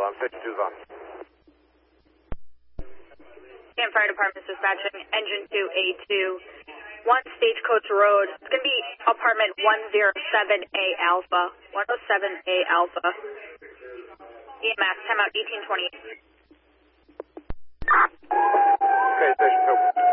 on 52's on. Camp Fire Department dispatching engine 2A2, 1 Stagecoach Road. It's going to be apartment 107A Alpha. 107A Alpha. EMS, timeout 1828. Okay, station 2.